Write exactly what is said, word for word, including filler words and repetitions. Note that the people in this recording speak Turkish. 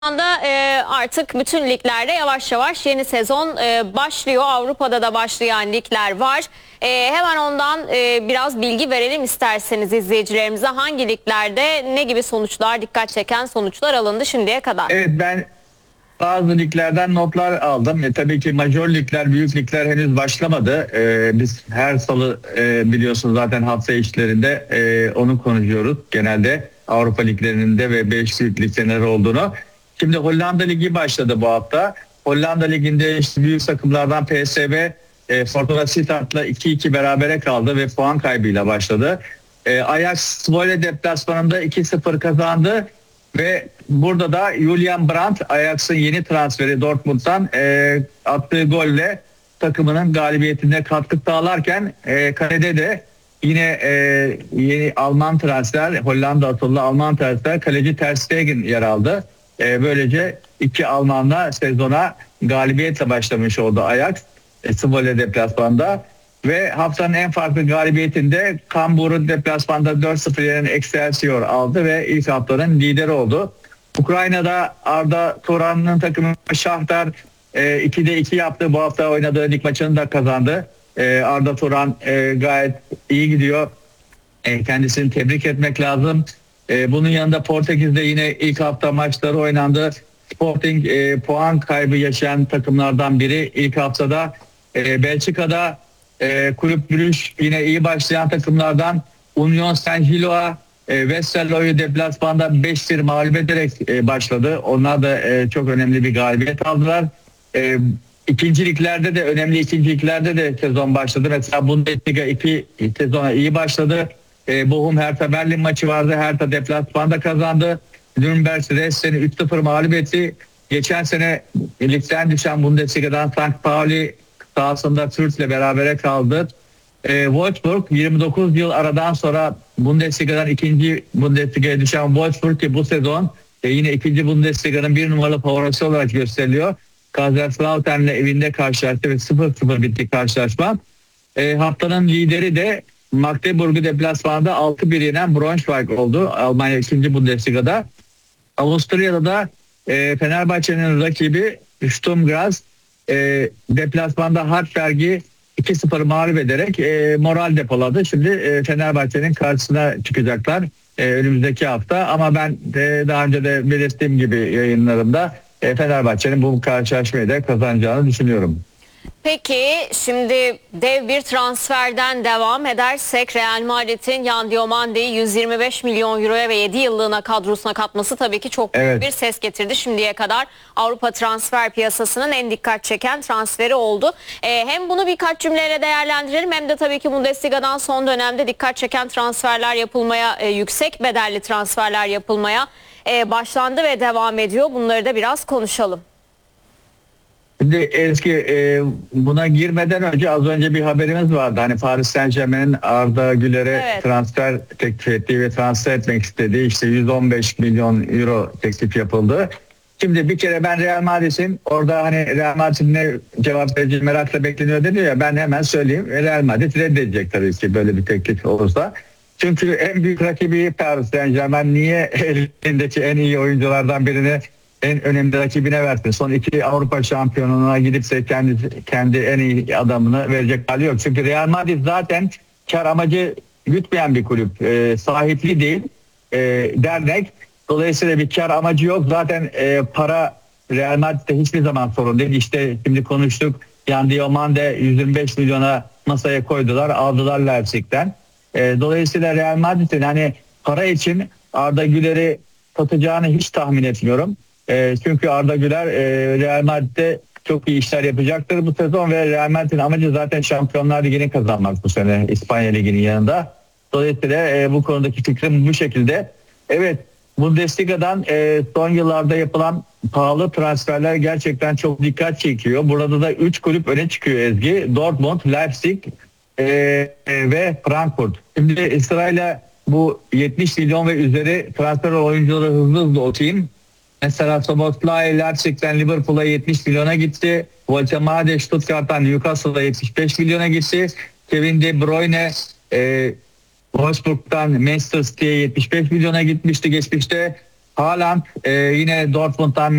anda e, artık bütün liglerde yavaş yavaş yeni sezon e, başlıyor. Avrupa'da da başlayan ligler var. E, hemen ondan e, biraz bilgi verelim isterseniz izleyicilerimize. Hangi liglerde ne gibi sonuçlar, dikkat çeken sonuçlar alındı şimdiye kadar? Evet, ben bazı liglerden notlar aldım. E, tabii ki major ligler, büyük ligler henüz başlamadı. E, biz her salı e, biliyorsunuz zaten hafta içlerinde e, onu konuşuyoruz. Genelde Avrupa liglerinde ve beş büyük ligde neler olduğunu. Şimdi Hollanda Ligi başladı bu hafta. Hollanda Ligi'nde işte büyük takımlardan P S V e, Fortuna Sittard'la iki iki berabere kaldı ve puan kaybıyla başladı. E, Ajax Zwolle deplasmanında iki sıfır kazandı. Ve burada da Julian Brandt, Ajax'ın yeni transferi Dortmund'dan e, attığı golle takımının galibiyetine katkı sağlarken e, kalede de yine e, yeni Alman transfer, Hollanda asıllı Alman transfer kaleci Ter Stegen yer aldı. E, böylece iki Almanla sezona galibiyetle başlamış oldu Ajax e, Zwolle deplasmanda. Ve haftanın en farklı galibiyetinde Cambuur'u deplasmanda dört sıfır yenen Excelsior aldı ve ilk haftanın lideri oldu. Ukrayna'da Arda Turan'ın takımı Şahtar e, ikide iki yaptı. Bu hafta oynadığı lig maçını da kazandı. E, Arda Turan e, gayet iyi gidiyor. E, kendisini tebrik etmek lazım. E, bunun yanında Portekiz'de yine ilk hafta maçları oynandı. Sporting e, puan kaybı yaşayan takımlardan biri. İlk haftada e, Belçika'da E, Kulüp Brüj yine iyi başlayan takımlardan Union Saint-Gillois'a e, Westerlo'yu deplasmanda beş bir mağlup ederek e, başladı. Onlar da e, çok önemli bir galibiyet aldılar. E, ikinciliklerde de önemli ikinciliklerde de sezon başladı. Mesela Bundesliga iki sezona iyi başladı. E, Bochum Hertha Berlin maçı vardı. Hertha deplasmanda kazandı. Nürnberg Dresden'i üç sıfır mağlup etti. Geçen sene ligden düşen Bundesliga'dan Sankt Pauli sahasında Türk'le berabere kaldı. E, Wolfsburg yirmi dokuz yıl aradan sonra Bundesliga'dan ikinci Bundesliga'ya düşen Wolfsburg ki bu sezon e, yine ikinci Bundesliga'nın bir numaralı favorisi olarak gösteriliyor. Kaiserslautern'le evinde karşılaştı ve sıfır sıfır bitti karşılaşma. E, haftanın lideri de Magdeburg'u deplasmanda altı bir yenen Braunschweig oldu. Almanya ikinci Bundesliga'da. Avusturya'da da e, Fenerbahçe'nin rakibi Sturm Graz E, deplasmanda Hartberg'i iki sıfır mağlup ederek e, moral depoladı. Şimdi e, Fenerbahçe'nin karşısına çıkacaklar e, önümüzdeki hafta. Ama ben e, daha önce de belirttiğim gibi yayınlarımda e, Fenerbahçe'nin bu karşılaşmayı da kazanacağını düşünüyorum. Peki şimdi dev bir transferden devam edersek Real Madrid'in Yan Diomande'yi yüz yirmi beş milyon euroya ve yedi yıllığına kadrosuna katması tabii ki çok büyük Evet. bir ses getirdi. Şimdiye kadar Avrupa transfer piyasasının en dikkat çeken transferi oldu. Ee, hem bunu birkaç cümleyle değerlendirelim hem de tabii ki Bundesliga'dan son dönemde dikkat çeken transferler yapılmaya, e, yüksek bedelli transferler yapılmaya e, başlandı ve devam ediyor. Bunları da biraz konuşalım. Şimdi eski e, buna girmeden önce az önce bir haberimiz vardı. Hani Paris Saint-Germain'in Arda Güler'e Evet. transfer teklif ettiği ve transfer etmek istediği işte yüz on beş milyon euro teklif yapıldı. Şimdi bir kere ben Real Madrid'in orada hani Real Madrid'in ne cevap vereceği merakla bekleniyor dedi ya, ben hemen söyleyeyim. Real Madrid reddedecek tabii ki böyle bir teklif olursa. Çünkü en büyük rakibi Paris Saint-Germain, niye elindeki en iyi oyunculardan birini en önemli rakibine versin? Son iki Avrupa şampiyonluğuna gidipse kendi kendi en iyi adamını verecek hali yok. Çünkü Real Madrid zaten kar amacı gütmeyen bir kulüp. E, sahipli değil, e, dernek. Dolayısıyla bir kar amacı yok. Zaten e, para Real Madrid'de hiçbir zaman sorun değil. İşte şimdi konuştuk. Yan Diomande yüz yirmi beş milyona masaya koydular. Aldılar Leipzig'ten. E, dolayısıyla Real Madrid'in hani para için Arda Güler'i satacağını hiç tahmin etmiyorum. E, çünkü Arda Güler e, Real Madrid'de çok iyi işler yapacaktır bu sezon ve Real Madrid'in amacı zaten Şampiyonlar Ligi'ni kazanmak bu sene İspanya Ligi'nin yanında. Dolayısıyla e, bu konudaki fikrim bu şekilde. Evet, Bundesliga'dan e, son yıllarda yapılan pahalı transferler gerçekten çok dikkat çekiyor. Burada da üç kulüp öne çıkıyor Ezgi. Dortmund, Leipzig e, e, ve Frankfurt. Şimdi sırayla bu yetmiş milyon ve üzeri transfer oyuncuları hızlı hızlı okuyayım. Mesela Szoboszlai Leipzig'ten Liverpool'a yetmiş milyona gitti. Woltemade Stuttgart'tan Newcastle'a yetmiş beş milyona gitti. Kevin De Bruyne e, Wolfsburg'dan Manchester City'ye yetmiş beş milyona gitmişti geçmişte. Haaland e, yine Dortmund'dan